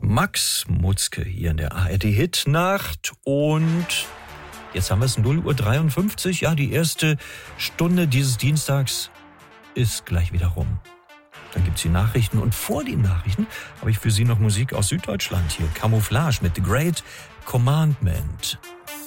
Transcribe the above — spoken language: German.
Max Mutzke hier in der ARD-Hit-Nacht und jetzt haben wir es 0:53 Uhr. Ja, die erste Stunde dieses Dienstags ist gleich wieder rum. Dann gibt's die Nachrichten und vor den Nachrichten habe ich für Sie noch Musik aus Süddeutschland hier. Camouflage mit The Great Commandment.